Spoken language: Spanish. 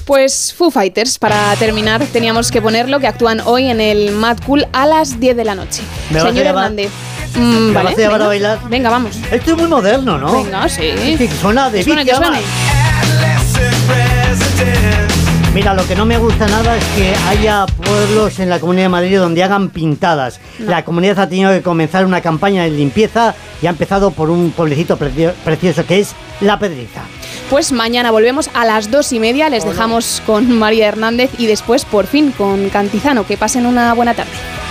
Pues Foo Fighters, para terminar, teníamos que ponerlo, que actúan hoy en el Mad Cool a las 10 de la noche. Señor Hernández. ¿Me vas a llevar a bailar? Venga, vamos. Esto es muy moderno, ¿no? Venga, sí. Que suena de Big Jam. Mira, lo que no me gusta nada es que haya pueblos en la Comunidad de Madrid donde hagan pintadas. No. La comunidad ha tenido que comenzar una campaña de limpieza y ha empezado por un pueblecito precioso que es La Pedriza. Pues mañana volvemos a las 2:30. Les dejamos con María Hernández y después, por fin, con Cantizano. Que pasen una buena tarde.